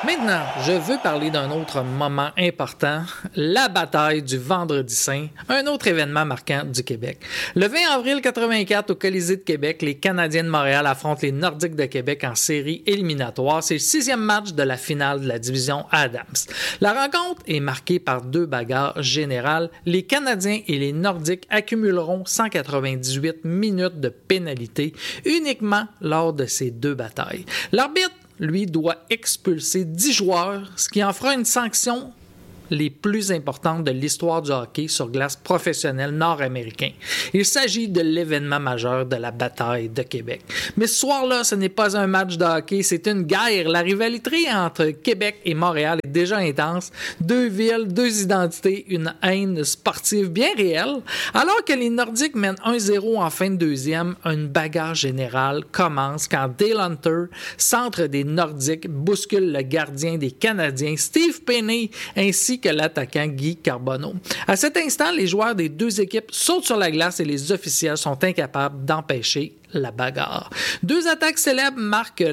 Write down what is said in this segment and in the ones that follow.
Maintenant, je veux parler d'un autre moment important, la bataille du Vendredi Saint, un autre événement marquant du Québec. Le 20 avril 84, au Colisée de Québec, les Canadiens de Montréal affrontent les Nordiques de Québec en série éliminatoire. C'est le 6e match de la finale de la division Adams. La rencontre est marquée par 2 bagarres générales. Les Canadiens et les Nordiques accumuleront 198 minutes de pénalité uniquement lors de ces 2 batailles. L'arbitre lui, doit expulser 10 joueurs, ce qui en fera une sanction les plus importantes de l'histoire du hockey sur glace professionnel nord-américain. Il s'agit de l'événement majeur de la bataille de Québec. Mais ce soir-là, ce n'est pas un match de hockey, c'est une guerre. La rivalité entre Québec et Montréal est déjà intense. 2 villes, 2 identités, une haine sportive bien réelle. Alors que les Nordiques mènent 1-0 en fin de deuxième, une bagarre générale commence quand Dale Hunter, centre des Nordiques, bouscule le gardien des Canadiens, Steve Penney, ainsi que l'attaquant Guy Carbonneau. À cet instant, les joueurs des 2 équipes sautent sur la glace et les officiels sont incapables d'empêcher la bagarre. 2 attaques célèbres marquent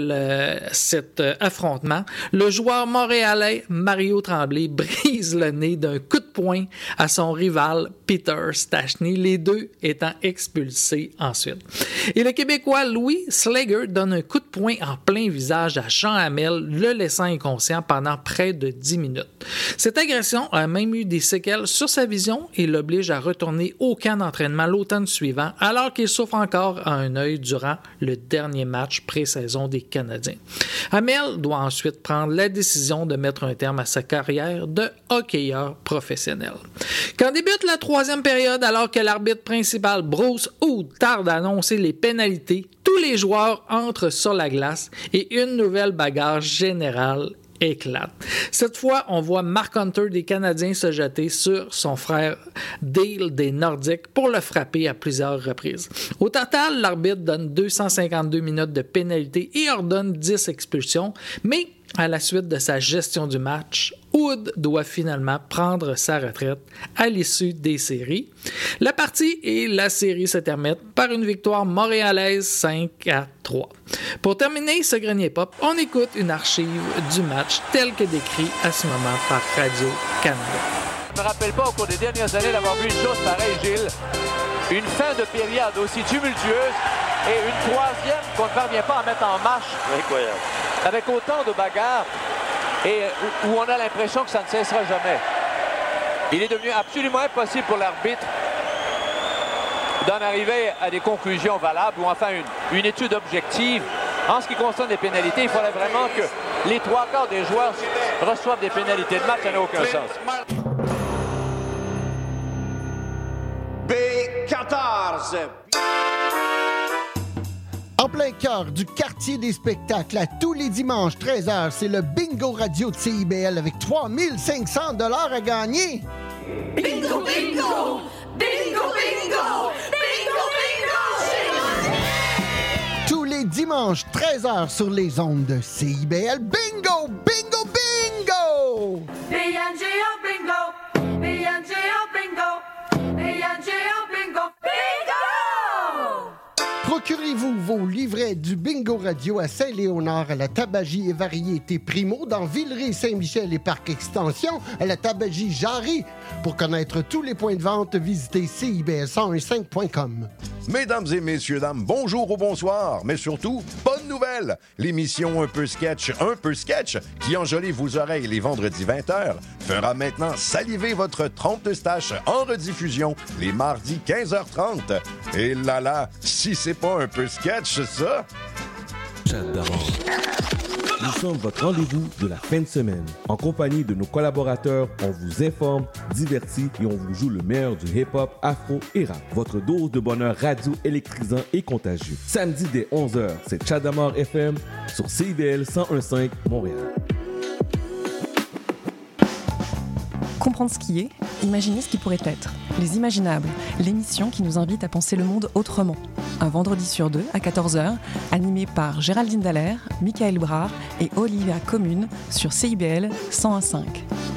cet affrontement. Le joueur montréalais Mario Tremblay brise le nez d'un coup de poing à son rival Peter Stastny, les 2 étant expulsés ensuite. Et le Québécois Louis Slager donne un coup de poing en plein visage à Jean Hamel, le laissant inconscient pendant près de 10 minutes. Cette agression a même eu des séquelles sur sa vision et l'oblige à retourner au camp d'entraînement l'automne suivant, alors qu'il souffre encore à un œil durant le dernier match pré-saison des Canadiens. Hamel doit ensuite prendre la décision de mettre un terme à sa carrière de hockeyeur professionnel. Quand débute la 3e période, alors que l'arbitre principal Bruce Hood tarde à annoncer les pénalités, tous les joueurs entrent sur la glace et une nouvelle bagarre générale éclate. Cette fois, on voit Mark Hunter des Canadiens se jeter sur son frère Dale des Nordiques pour le frapper à plusieurs reprises. Au total, l'arbitre donne 252 minutes de pénalité et ordonne 10 expulsions, mais à la suite de sa gestion du match, Hood doit finalement prendre sa retraite à l'issue des séries. La partie et la série se terminent par une victoire montréalaise 5-3. Pour terminer ce grenier pop, on écoute une archive du match tel que décrit à ce moment par Radio-Canada. Je ne me rappelle pas au cours des dernières années d'avoir vu une chose pareille, Gilles. Une fin de période aussi tumultueuse et une 3e qu'on ne parvient pas à mettre en marche. Incroyable. Avec autant de bagarres et où on a l'impression que ça ne cessera jamais. Il est devenu absolument impossible pour l'arbitre d'en arriver à des conclusions valables ou enfin une étude objective. En ce qui concerne les pénalités, il faudrait vraiment que les 3/4 des joueurs reçoivent des pénalités de match, ça n'a aucun sens. B14. En plein cœur du quartier des spectacles, à tous les dimanches 13h, c'est le Bingo Radio de CIBL avec 3500 $ à gagner. Bingo, bingo! Bingo, bingo! Bingo, bingo! Tous les dimanches 13h sur les ondes de CIBL. Bingo, bingo, bingo! B-N-G-O, bingo! B-N-G-O, bingo! B-N-G-O, bingo! Bingo! Procurez-vous vos livrets du Bingo Radio à Saint-Léonard, à la Tabagie et Variété Primo, dans Villeray, Saint-Michel et Parc Extension, à la Tabagie Jarry. Pour connaître tous les points de vente, visitez CIBL1015.com. Mesdames et messieurs, dames, bonjour ou bonsoir, mais surtout, bonne nouvelle! L'émission Un peu sketch, qui enjolive vos oreilles les vendredis 20h, fera maintenant saliver votre trompe de stache en rediffusion les mardis 15h30. Et là, si c'est pas un peu sketch, ça! J'adore. Nous sommes votre rendez-vous de la fin de semaine. En compagnie de nos collaborateurs, on vous informe, divertit et on vous joue le meilleur du hip-hop, afro et rap. Votre dose de bonheur radio électrisant et contagieux. Samedi dès 11h, c'est Chadamar FM sur CIBL 101.5 Montréal. Comprendre ce qui est, imaginer ce qui pourrait être. Les Imaginables, l'émission qui nous invite à penser le monde autrement. Un vendredi sur 2 à 14h, animé par Géraldine Dallaire, Michael Brard et Olivia Commune sur CIBL 101.5.